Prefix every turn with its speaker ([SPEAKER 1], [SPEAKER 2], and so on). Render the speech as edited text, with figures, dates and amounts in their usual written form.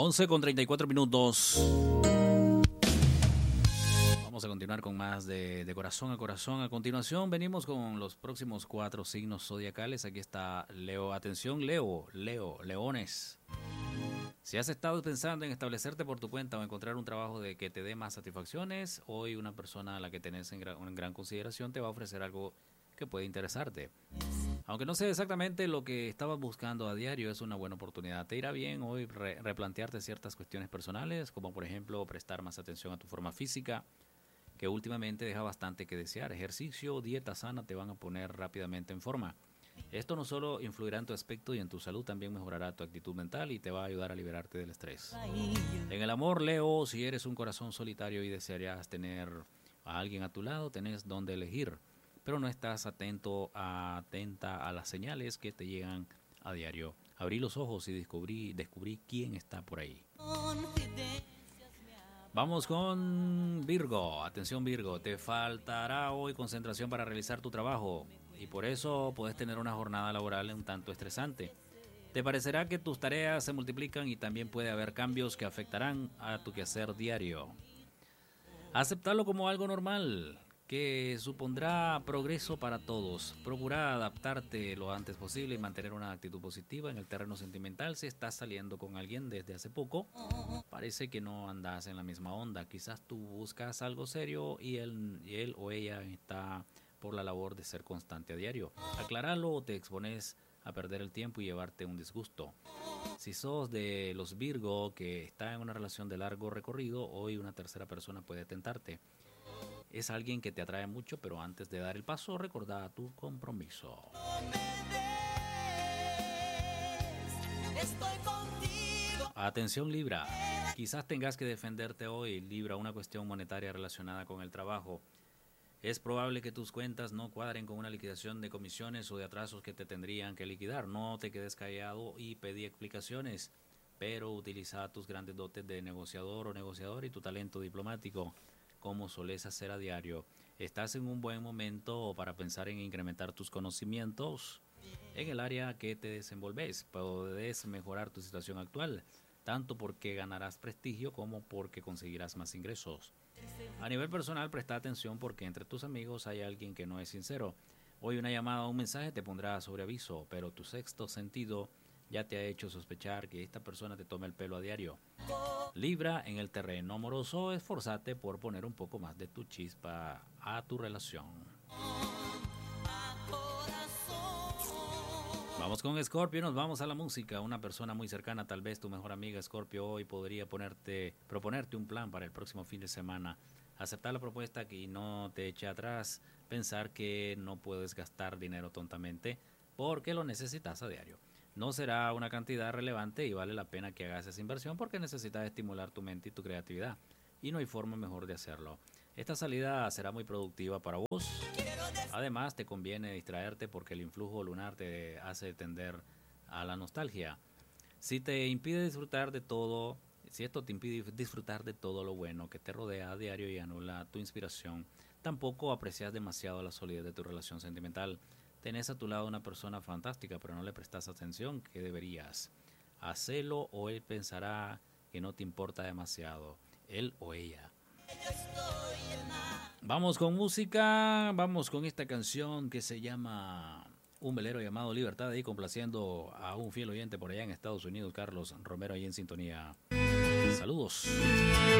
[SPEAKER 1] 11:34. Vamos a continuar con más de corazón a corazón. A continuación venimos con los próximos 4 signos zodiacales. Aquí está Leo. Atención, Leones. Si has estado pensando en establecerte por tu cuenta o encontrar un trabajo de que te dé más satisfacciones, hoy una persona a la que tenés en gran consideración te va a ofrecer algo que puede interesarte. Aunque no sé exactamente lo que estabas buscando a diario, es una buena oportunidad. Te irá bien hoy replantearte ciertas cuestiones personales, como por ejemplo prestar más atención a tu forma física, que últimamente deja bastante que desear. Ejercicio, dieta sana te van a poner rápidamente en forma. Esto no solo influirá en tu aspecto y en tu salud, también mejorará tu actitud mental y te va a ayudar a liberarte del estrés. En el amor, Leo, si eres un corazón solitario y desearías tener a alguien a tu lado, tenés donde elegir, pero no estás atenta a las señales que te llegan a diario. Abrí los ojos y descubrí quién está por ahí. Vamos con Virgo. Atención, Virgo, te faltará hoy concentración para realizar tu trabajo y por eso puedes tener una jornada laboral un tanto estresante. Te parecerá que tus tareas se multiplican y también puede haber cambios que afectarán a tu quehacer diario. Aceptarlo como algo normal, que supondrá progreso para todos. Procura adaptarte lo antes posible y mantener una actitud positiva en el terreno sentimental. Si estás saliendo con alguien desde hace poco, parece que no andas en la misma onda. Quizás tú buscas algo serio y él o ella está por la labor de ser constante a diario. Aclaralo o te expones a perder el tiempo y llevarte un disgusto. Si sos de los Virgo que está en una relación de largo recorrido, hoy una tercera persona puede tentarte. Es alguien que te atrae mucho, pero antes de dar el paso, recordá tu compromiso. Atención, Libra. Quizás tengas que defenderte hoy, Libra, una cuestión monetaria relacionada con el trabajo. Es probable que tus cuentas no cuadren con una liquidación de comisiones o de atrasos que te tendrían que liquidar. No te quedes callado y pedí explicaciones, pero utiliza tus grandes dotes de negociador o negociador y tu talento diplomático, como solés hacer a diario. Estás en un buen momento para pensar en incrementar tus conocimientos en el área que te desenvolves. Puedes mejorar tu situación actual, tanto porque ganarás prestigio como porque conseguirás más ingresos. A nivel personal, presta atención porque entre tus amigos hay alguien que no es sincero. Hoy una llamada o un mensaje te pondrá sobre aviso, pero tu sexto sentido ya te ha hecho sospechar que esta persona te toma el pelo a diario. Libra, en el terreno amoroso, esforzate por poner un poco más de tu chispa a tu relación. Vamos con Escorpio, nos vamos a la música. Una persona muy cercana, tal vez tu mejor amiga Escorpio, hoy podría proponerte un plan para el próximo fin de semana. Aceptar la propuesta y no te eche atrás, pensar que no puedes gastar dinero tontamente porque lo necesitas a diario. No será una cantidad relevante y vale la pena que hagas esa inversión porque necesitas estimular tu mente y tu creatividad y no hay forma mejor de hacerlo. Esta salida será muy productiva para vos. Además, te conviene distraerte porque el influjo lunar te hace tender a la nostalgia. Si esto te impide disfrutar de todo lo bueno que te rodea a diario y anula tu inspiración, tampoco aprecias demasiado la solidez de tu relación sentimental. Tenés a tu lado una persona fantástica, pero no le prestas atención que deberías. Hacelo o él pensará que no te importa demasiado, él o ella. Vamos con música, vamos con esta canción que se llama Un velero llamado Libertad, y complaciendo a un fiel oyente por allá en Estados Unidos, Carlos Romero, ahí en sintonía. Saludos.